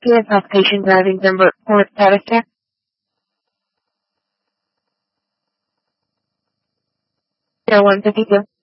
Please have patient driving number for status check. 0152.